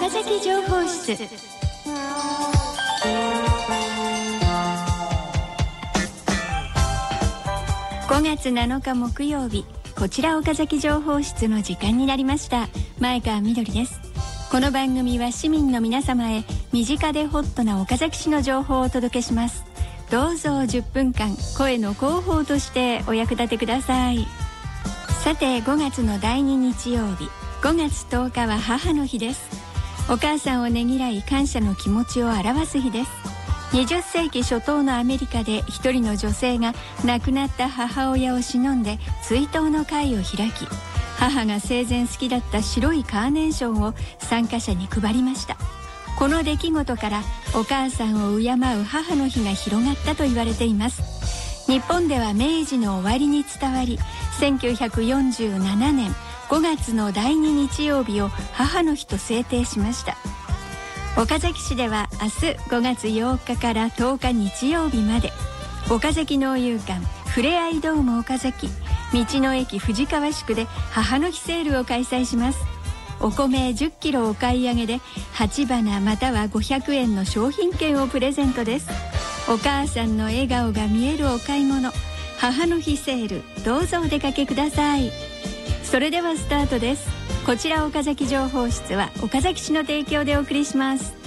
岡崎情報室。5月7日木曜日、こちら岡崎情報室の時間になりました。前川みどりです。この番組は市民の皆様へ身近でホットな岡崎市の情報をお届けします。どうぞ10分間声の広報としてお役立てください。さて、5月の第2日曜日、5月10日は母の日です。お母さんをねぎらい感謝の気持ちを表す日です。20世紀初頭のアメリカで一人の女性が亡くなった母親を偲んで追悼の会を開き、母が生前好きだった白いカーネーションを参加者に配りました。この出来事からお母さんを敬う母の日が広がったと言われています。日本では明治の終わりに伝わり、1947年5月の第2日曜日を母の日と制定しました。岡崎市では明日5月8日から10日日曜日まで、岡崎農遊館ふれあいドーム岡崎道の駅藤川宿で母の日セールを開催します。お米10キロお買い上げで8花または500円の商品券をプレゼントです。お母さんの笑顔が見えるお買い物、母の日セール、どうぞお出かけください。それではスタートです。こちら岡崎情報室は岡崎市の提供でお送りします。